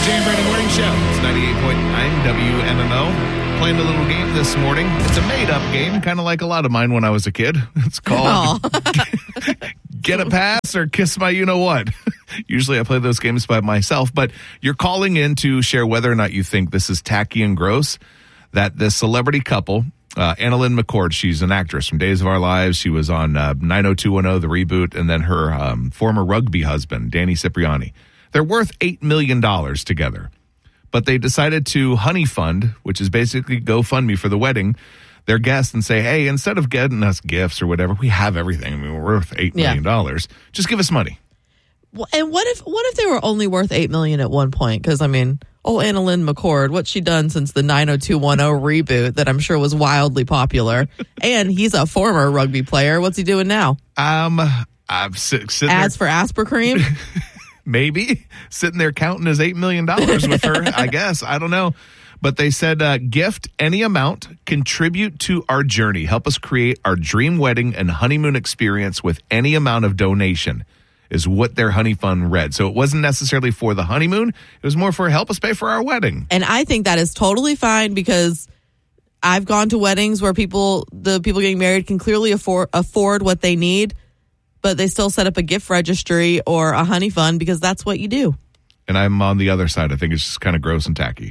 Jay and Brandon Morning Show. It's 98.9 WMMO. Playing a little game this morning. It's a made-up game, kind of like a lot of mine when I was a kid. It's called Get a Pass or Kiss My You-Know-What. Usually I play those games by myself, but you're calling in to share whether or not you think this is tacky and gross, that this celebrity couple, Annalyn McCord, she's an actress from Days of Our Lives. She was on 90210, the reboot, and then her former rugby husband, Danny Cipriani. They're worth $8 million together. But they decided to honey fund, which is basically GoFundMe for the wedding, their guests and say, hey, instead of getting us gifts or whatever, we have everything. I mean, we're worth $8 million. Just give us money. And what if they were only worth $8 million at one point? Because, I mean, Annalyn McCord, what's she done since the 90210 reboot that I'm sure was wildly popular? And he's a former rugby player. What's he doing now? I've sitting Ads for Aspercream? Maybe sitting there counting his $8 million with her, I guess. I don't know. But they said, gift any amount, contribute to our journey. Help us create our dream wedding and honeymoon experience with any amount of donation is what their honey fund read. So it wasn't necessarily for the honeymoon. It was more for help us pay for our wedding. And I think that is totally fine because I've gone to weddings where the people getting married can clearly afford what they need, but they still set up a gift registry or a honey fund because that's what you do. And I'm on the other side. I think it's just kind of gross and tacky.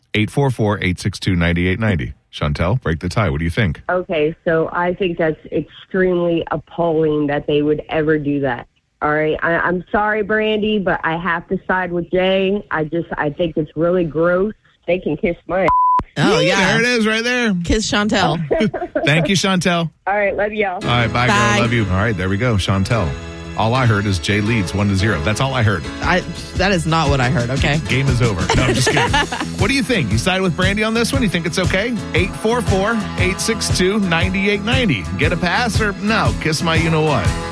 844-862-9890. Chantel, break the tie. What do you think? Okay, so I think that's extremely appalling that they would ever do that. All right, I'm sorry, Brandy, but I have to side with Jay. I think it's really gross. They can kiss my Oh, yeah. There it is right there. Kiss Chantel. Thank you, Chantel. All right, love y'all. All right, bye, girl. Love you. All right, there we go. Chantel. All I heard is Jay leads 1-0. That's all I heard. That is not what I heard, okay? Game is over. No, I'm just kidding. What do you think? You side with Brandy on this one? You think it's okay? 844-862-9890. Get a pass or no? Kiss my you-know-what.